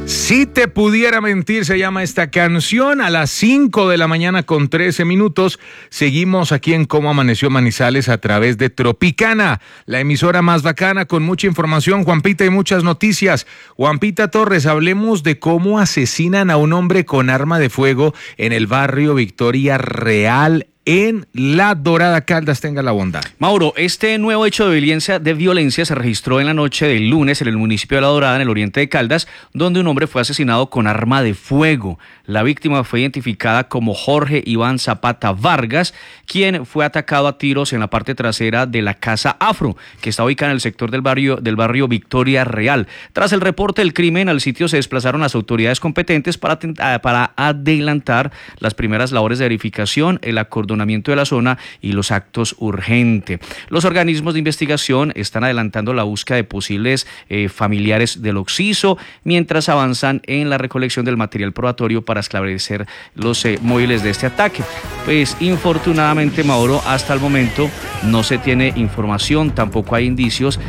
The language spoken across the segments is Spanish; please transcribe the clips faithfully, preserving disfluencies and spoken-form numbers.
Si te pudiera mentir, se llama esta canción. A las cinco de la mañana con trece minutos. Seguimos aquí en Cómo Amaneció Manizales a través de Tropicana, la emisora más bacana, con mucha información, Juanpita, y muchas noticias. Juanpita Torres, hablemos de cómo asesinan a un hombre con arma de fuego en el barrio Victoria Real, en La Dorada. Caldas, tenga la bondad. Mauro, este nuevo hecho de violencia, de violencia se registró en la noche del lunes en el municipio de La Dorada, en el oriente de Caldas, donde un hombre fue asesinado con arma de fuego. La víctima fue identificada como Jorge Iván Zapata Vargas, quien fue atacado a tiros en la parte trasera de la Casa Afro, que está ubicada en el sector del barrio, del barrio Victoria Real. Tras el reporte del crimen, al sitio se desplazaron las autoridades competentes para, para adelantar las primeras labores de verificación, el acordonamiento de la zona y los actos urgentes. Los organismos de investigación están adelantando la búsqueda de posibles eh, familiares del occiso, mientras avanzan en la recolección del material probatorio para esclarecer los eh, móviles de este ataque. Pues infortunadamente, Mauro, hasta el momento no se tiene información, tampoco hay indicios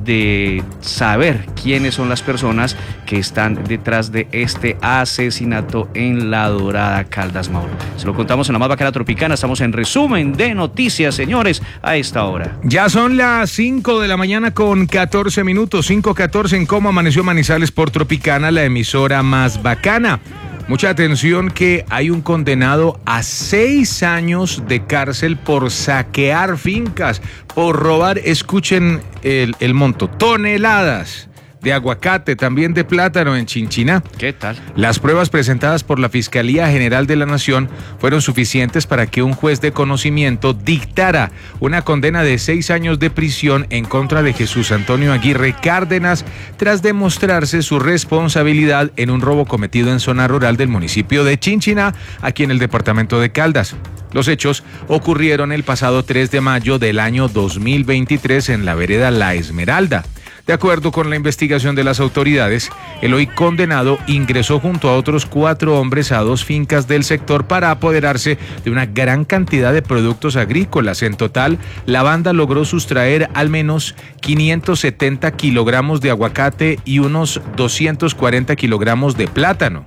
de saber quiénes son las personas que están detrás de este asesinato en La Dorada, Caldas, Mauro. Se lo contamos en la más bacana Tropicana. Estamos en resumen de noticias, señores, a esta hora. Ya son las cinco de la mañana con catorce minutos, cinco catorce en Cómo Amaneció Manizales por Tropicana, la emisora más bacana. Mucha atención, que hay un condenado a seis años de cárcel por saquear fincas, por robar, escuchen el, el monto, toneladas de aguacate, también de plátano en Chinchiná. ¿Qué tal? Las pruebas presentadas por la Fiscalía General de la Nación fueron suficientes para que un juez de conocimiento dictara una condena de seis años de prisión en contra de Jesús Antonio Aguirre Cárdenas, tras demostrarse su responsabilidad en un robo cometido en zona rural del municipio de Chinchiná, aquí en el departamento de Caldas. Los hechos ocurrieron el pasado tres de mayo del año dos mil veintitrés en la vereda La Esmeralda. De acuerdo con la investigación de las autoridades, el hoy condenado ingresó junto a otros cuatro hombres a dos fincas del sector para apoderarse de una gran cantidad de productos agrícolas. En total, la banda logró sustraer al menos quinientos setenta kilogramos de aguacate y unos doscientos cuarenta kilogramos de plátano.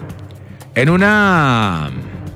En una,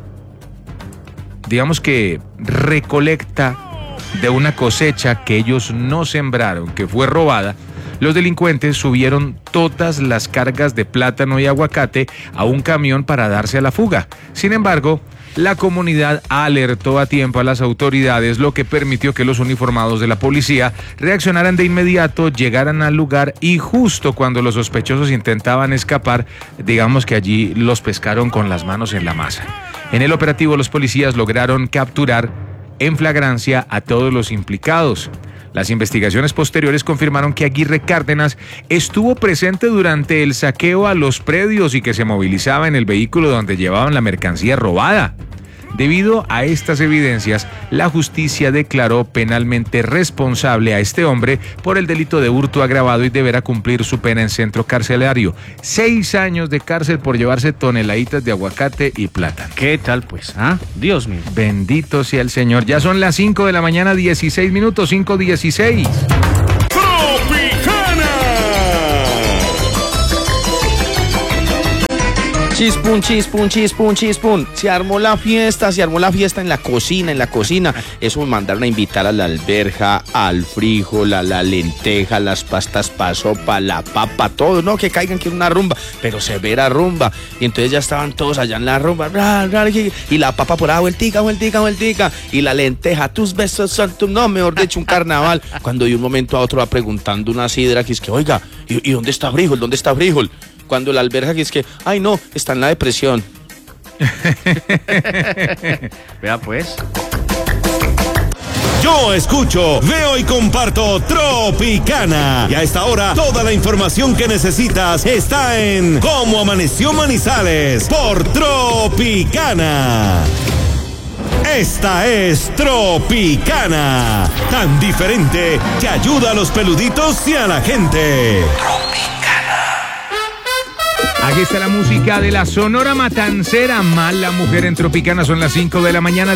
digamos que, recolecta de una cosecha que ellos no sembraron, que fue robada, los delincuentes subieron todas las cargas de plátano y aguacate a un camión para darse a la fuga. Sin embargo, la comunidad alertó a tiempo a las autoridades, lo que permitió que los uniformados de la policía reaccionaran de inmediato, llegaran al lugar, y justo cuando los sospechosos intentaban escapar, digamos que allí los pescaron con las manos en la masa. En el operativo, los policías lograron capturar en flagrancia a todos los implicados. Las investigaciones posteriores confirmaron que Aguirre Cárdenas estuvo presente durante el saqueo a los predios y que se movilizaba en el vehículo donde llevaban la mercancía robada. Debido a estas evidencias, la justicia declaró penalmente responsable a este hombre por el delito de hurto agravado y deberá cumplir su pena en centro carcelario. Seis años de cárcel por llevarse toneladitas de aguacate y plátano. ¿Qué tal, pues? ¿Ah? Dios mío. Bendito sea el Señor. Ya son las cinco de la mañana, dieciséis minutos, cinco dieciséis. Chispun, chispun, chispun, chispun. Se armó la fiesta, se armó la fiesta en la cocina, en la cocina. Eso me mandaron a invitar a la alberja, al frijol, a la lenteja, las pastas pa' sopa, la papa, todo, ¿no? Que caigan, que una rumba, pero severa rumba. Y entonces ya estaban todos allá en la rumba. Y la papa por ahí, vueltica, vueltica, vueltica. Y la lenteja, tus besos son tu, no, mejor dicho, un carnaval. Cuando de un momento a otro va preguntando una sidra que es que, oiga, ¿y, y dónde está frijol? ¿Dónde está frijol? Cuando la alberja que es que, ay no, está en la depresión. Vea pues. Yo escucho, veo y comparto Tropicana. Y a esta hora, toda la información que necesitas está en Cómo Amaneció Manizales por Tropicana. Esta es Tropicana, tan diferente que ayuda a los peluditos y a la gente. Tropicana. Aquí está la música de la Sonora Matancera. Mala Mujer en Tropicana. Son las cinco de la mañana.